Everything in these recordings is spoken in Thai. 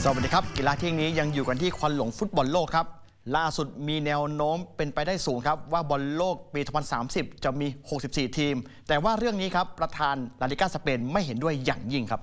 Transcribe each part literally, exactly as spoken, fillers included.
สวัสดีครับกีฬาเที่ยงนี้ยังอยู่กันที่ควันหลงฟุตบอลโลกครับล่าสุดมีแนวโน้มเป็นไปได้สูงครับว่าบอลโลกปี สองพันสามสิบ จะมี หกสิบสี่ ทีมแต่ว่าเรื่องนี้ครับประธานลาลิก้าสเปนไม่เห็นด้วยอย่างยิ่งครับ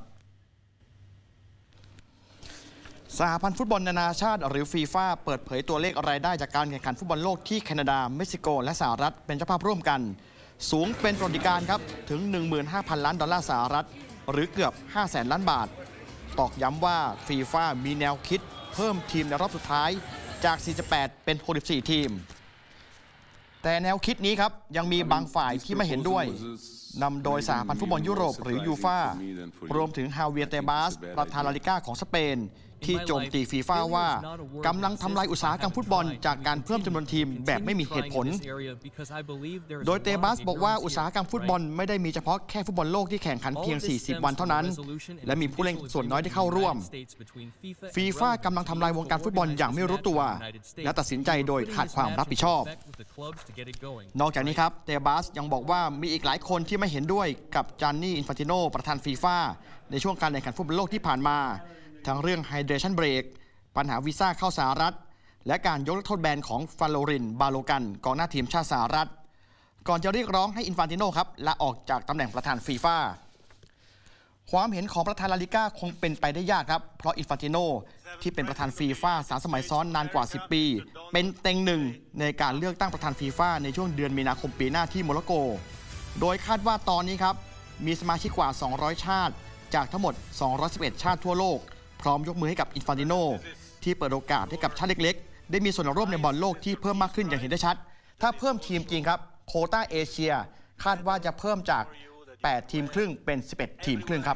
สหพันธ์ฟุตบอลนานาชาติหรือฟีฟ่าเปิดเผยตัวเลขรายได้จากการแข่งขันฟุตบอลโลกที่แคนาดาเม็กซิโกและสหรัฐเป็นเจ้าภาพร่วมกันสูงเป็นประวัติการณ์ครับถึง หนึ่งหมื่นห้าพัน ล้านดอลลาร์สหรัฐหรือเกือบ ห้าแสน ล้านบาทตอกย้ำว่าฟีฟ่ามีแนวคิดเพิ่มทีมในรอบสุดท้ายจาก สี่สิบแปด เป็น หกสิบสี่ ทีมแต่แนวคิดนี้ครับยังมีบางฝ่ายที่ไม่เห็นด้วยนำโดยสหพันธ์ฟุตบอลยุโรปหรือยูฟ่ารวมถึงฮาเวียร์ เตบาสประธานลาลิก้าของสเปนที่โจมตีฟีฟ่าว่ากำลังทำลายอุตสาหกรรมฟุตบอลจากการเพิ่มจำนวนทีมแบบไม่มีเหตุผลโดยเตบาสบอกว่าอุตสาหกรรมฟุตบอลไม่ได้มีเฉพาะแค่ฟุตบอลโลกที่แข่งขันเพียง สี่สิบ วันเท่านั้นและมีผู้เล่นส่วนน้อยที่เข้าร่วมฟีฟ่ากำลังทำลายวงการฟุตบอลอย่างไม่รู้ตัวและตัดสินใจโดยขาดความรับผิดชอบนอกจากนี้ครับเตบาสยังบอกว่ามีอีกหลายคนที่ไม่เห็นด้วยกับจานนี่อินฟานติโนประธานฟีฟ่าในช่วงการแข่งขันฟุตบอลโลกที่ผ่านมาทั้งเรื่อง Hydration Break ปัญหาวีซ่าเข้าสหรัฐและการยกเลิกโทษแบนของฟาโลริน บาโลกันกองหน้าทีมชาติสหรัฐก่อนจะเรียกร้องให้อินฟานติโนครับลาออกจากตำแหน่งประธานฟีฟ่าความเห็นของประธานลาลิก้าคงเป็นไปได้ยากครับเพราะอินฟานติโนที่เป็นประธานฟีฟ่าสามสมัยซ้อนนานกว่าสิบปีเป็นเต็งหนึ่งในการเลือกตั้งประธานฟีฟ่าในช่วงเดือนมีนาคมปีหน้าที่โมร็อกโกโดยคาดว่าตอนนี้ครับมีสมาชิกกว่าสองร้อยชาติจากทั้งหมดสองร้อยสิบเอ็ดชาติทั่วโลกพร้อมยกมือให้กับอินฟานติโนที่เปิดโอกาสให้กับชาติเล็กๆได้มีส่วนร่วมในบอลโลกที่เพิ่มมากขึ้นอย่างเห็นได้ชัดถ้าเพิ่มทีมจริงครับโควต้าเอเชียคาดว่าจะเพิ่มจากแปดทีมครึ่งเป็นสิบเอ็ดทีมครึ่งครับ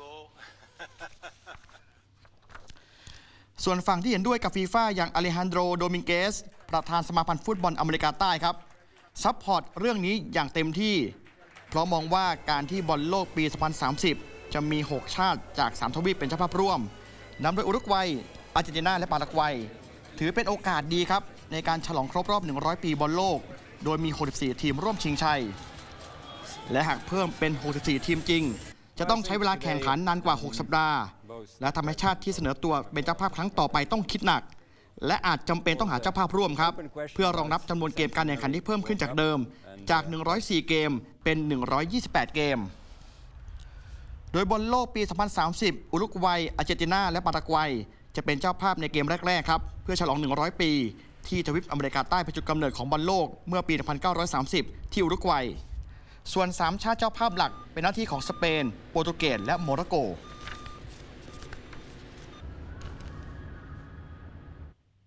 ส่วนฝั่งที่เห็นด้วยกับฟีฟ่าอย่างอเลฮันโดร โดมิงเกสประธานสมาพันธ์ฟุตบอลอเมริกาใต้ครับซัพพอร์ตเรื่องนี้อย่างเต็มที่เพราะมองว่าการที่บอลโลกปี สองพันสามสิบจะมีหกชาติจากสามทวีปเป็นเจ้าภาพร่วมนำโดยอุรุกวัยอาร์เจนตินาและปารากวัยถือเป็นโอกาสดีครับในการฉลองครบรอบหนึ่งร้อยปีบอลโลกโดยมีหกสิบสี่ทีมร่วมชิงชัยและหากเพิ่มเป็นหกสิบสี่ทีมจริงจะต้องใช้เวลาแข่งขันนานกว่าหกสัปดาห์และทำให้ชาติที่เสนอตัวเป็นเจ้าภาพครั้งต่อไปต้องคิดหนักและอาจจำเป็นต้องหาเจ้าภาพร่วมครับเพื่อรองรับจำนวนเกมการแข่งขันที่เพิ่มขึ้นจากเดิมจากหนึ่งร้อยสี่เกมเป็นหนึ่งร้อยยี่สิบแปดเกมโดยบอลโลกปี สองพันสามสิบ อุรุกวัย อาร์เจนตินาและปารากวัยจะเป็นเจ้าภาพในเกมแรกๆครับเพื่อฉลองหนึ่งร้อยปีที่ทวีปอเมริกาใต้เป็นจุดกำเนิดของบอลโลกเมื่อปี หนึ่งพันเก้าร้อยสามสิบ ที่อุรุกวัยส่วนสามชาติเจ้าภาพหลักเป็นหน้าที่ของสเปนโปรตุเกสและโมร็อกโก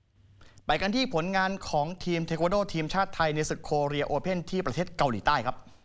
ไปกันที่ผลงานของทีมเทควันโดทีมชาติไทยในศึกโคเรียโอเพ่นที่ประเทศเกาหลีใต้ครับ